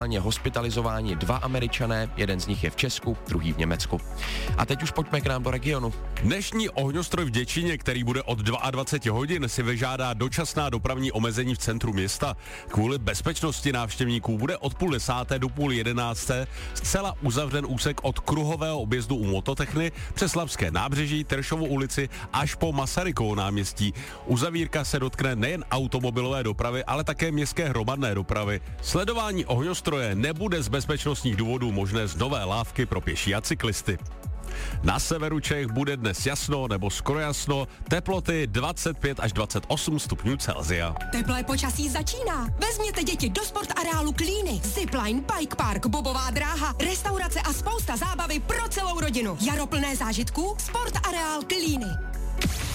hospitalizováni 2 Američané, jeden z nich je v Česku, druhý v Německu. A teď už pojďme k nám do regionu. Dnešní ohňostroj v Děčíně, který bude od 22 hodin, si vyžádá dočasná dopravní omezení v centru města. Kvůli bezpečnosti návštěvníků bude od 10:30 do 10:30 zcela uzavřen úsek od kruhového objezdu u Mototechny přes Labské nábřeží, Teršovu ulici až po Masarykovo náměstí. Uzavírka se dotkne nejen automobilové dopravy, ale také městské hromadné dopravy. Sledování ohňostroje nebude z bezpečnostních důvodů možné z Nové Lávky pro pěší a cyklisty. Na severu Čech bude dnes jasno nebo skoro jasno, teploty 25 až 28 stupňů Celsia. Teplé počasí začíná. Vezměte děti do sportareálu Klíny. Zipline, bike park, bobová dráha, restaurace a spousta zábavy pro celou rodinu. Jaro plné zážitků, sportareál Klíny.